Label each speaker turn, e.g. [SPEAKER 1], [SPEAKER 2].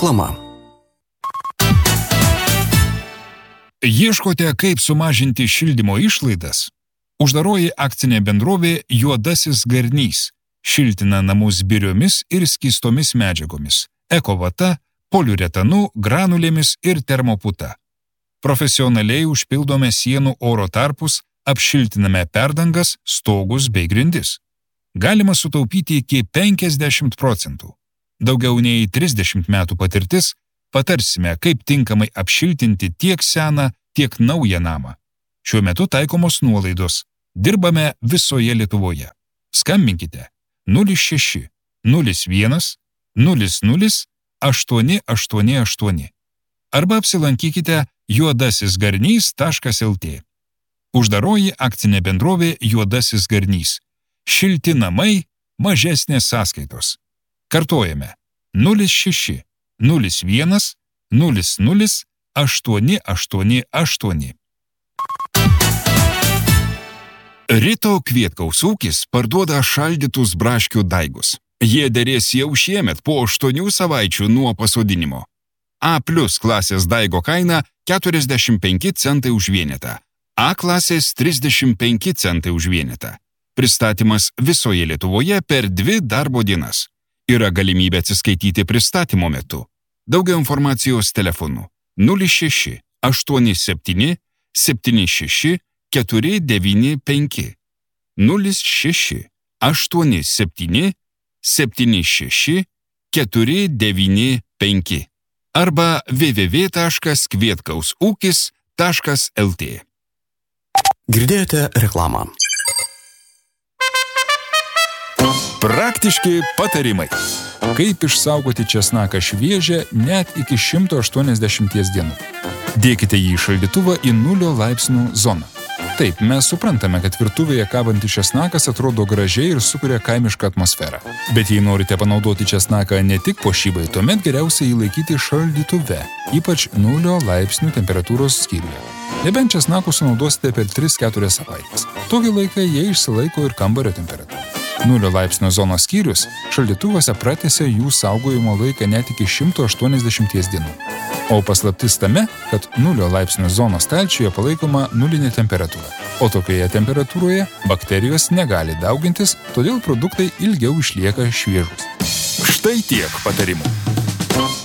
[SPEAKER 1] Reklama.
[SPEAKER 2] Ieškote, kaip sumažinti šildymo išlaidas? Uždaroji akcinė bendrovė Juodasis Garnys šiltina namus biriomis ir skystomis medžiagomis, ekovata, poliuretanu, granulėmis ir termoputa. Profesionaliai užpildome sienų oro tarpus, apšiltiname perdangas, stogus bei grindis. Galima sutaupyti iki 50%. Daugiau nei 30 metų patirtis, patarsime, kaip tinkamai apšiltinti tiek seną, tiek naują namą. Šiuo metu taikomos nuolaidos. Dirbame visoje Lietuvoje. Skambinkite 06 01 00 888 arba apsilankykite juodasisgarnys.lt. Uždaroji akcinė bendrovė Juodasis Garnys. Šilti namai, mažesnės sąskaitos. Kartojame 06 01 00 888. Rito Kvietkaus ūkis parduoda šaldytus braškių daigus. Jie derės jau šiemet po 8 savaičių nuo pasodinimo. A+ klasės daigo kaina 45 centai už vienetą. A klasės 35 centai už vienetą. Pristatymas visoje Lietuvoje per 2 darbo dienas. Yra galimybė atsiskaityti pristatymo metu. Daugiau informacijos telefonu 06 87 76 495 06 87 76 495 arba www.kvietkaususūkis.lt.
[SPEAKER 1] Girdėjote reklamą.
[SPEAKER 2] Praktiški patarimai. Kaip išsaugoti česnaką šviežią net iki 180 dienų. Dėkite jį į šaldytuvą į 0 laipsnių zoną. Taip, mes suprantame, kad virtuvėje kabantis česnakas atrodo gražiai ir sukuria kaimišką atmosferą. Bet jei norite panaudoti česnaką ne tik puošybai, tuomet geriausia jį laikyti šaldytuve, ypač 0 laipsnių temperatūros skyriuje. Nebent česnakų sunaudosite per 3-4 savaitės. Tokį laiką jie išsilaiko ir kambario temperatūrą. 0 laipsnio zonos skyrius šaldytuvuose pratęsia jų saugojimo laiką net iki 180 dienų. O paslaptis tame, kad 0 laipsnio zonos stalčiuje palaikoma nulinė temperatūra. O tokioje temperatūroje bakterijos negali daugintis, todėl produktai ilgiau išlieka šviežūs. Štai tiek patarimų.